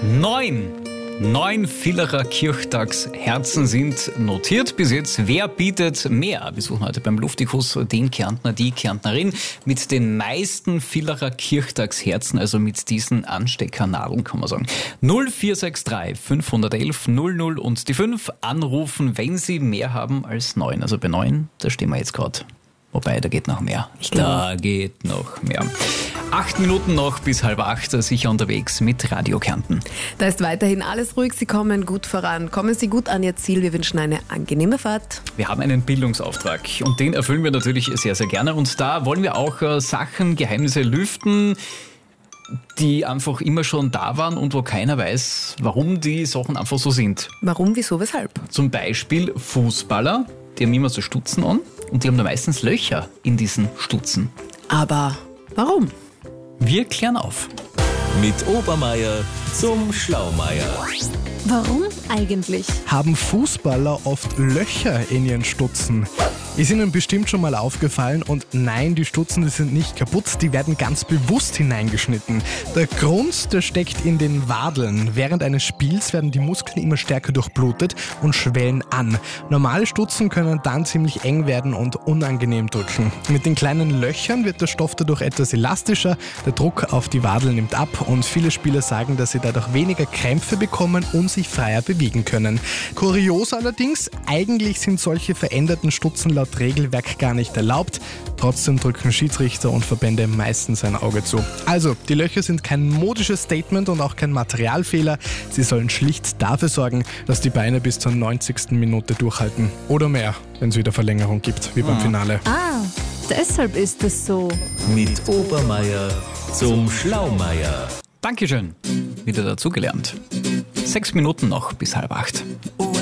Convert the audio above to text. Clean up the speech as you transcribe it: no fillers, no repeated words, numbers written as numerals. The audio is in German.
Neun Villacher Kirchtagsherzen sind notiert bis jetzt. Wer bietet mehr? Wir suchen heute beim Luftikus den Kärntner, die Kärntnerin mit den meisten Villacher Kirchtagsherzen, also mit diesen Ansteckernadeln, kann man sagen. 0463 511 00 und die 5 anrufen, wenn Sie mehr haben als 9. Also bei 9, da stehen wir jetzt gerade. Wobei, da geht noch mehr. Da geht noch mehr. 8 Minuten noch bis 7:30, sicher unterwegs mit Radio Kärnten. Da ist weiterhin alles ruhig, Sie kommen gut voran. Kommen Sie gut an Ihr Ziel, wir wünschen eine angenehme Fahrt. Wir haben einen Bildungsauftrag und den erfüllen wir natürlich sehr, sehr gerne. Und da wollen wir auch Sachen, Geheimnisse lüften, die einfach immer schon da waren und wo keiner weiß, warum die Sachen einfach so sind. Warum, wieso, weshalb? Zum Beispiel Fußballer, die haben immer so Stutzen an und die haben da meistens Löcher in diesen Stutzen. Aber warum? Wir klären auf. Mit Obermeier zum Schlaumeier. Warum eigentlich? Haben Fußballer oft Löcher in ihren Stutzen? Ist Ihnen bestimmt schon mal aufgefallen und nein, die Stutzen, die sind nicht kaputt, die werden ganz bewusst hineingeschnitten. Der Grund, der steckt in den Wadeln. Während eines Spiels werden die Muskeln immer stärker durchblutet und schwellen an. Normale Stutzen können dann ziemlich eng werden und unangenehm drücken. Mit den kleinen Löchern wird der Stoff dadurch etwas elastischer, der Druck auf die Wadel nimmt ab und viele Spieler sagen, dass sie dadurch weniger Krämpfe bekommen und sich freier bewegen können. Kurios allerdings, eigentlich sind solche veränderten Stutzen laut Regelwerk gar nicht erlaubt. Trotzdem drücken Schiedsrichter und Verbände meistens ein Auge zu. Also, die Löcher sind kein modisches Statement und auch kein Materialfehler. Sie sollen schlicht dafür sorgen, dass die Beine bis zur 90. Minute durchhalten. Oder mehr, wenn es wieder Verlängerung gibt, wie beim Finale. Ah, deshalb ist es so. Mit Obermeier zum Schlaumeier. Dankeschön. Wieder dazugelernt. 6 Minuten noch bis 7:30.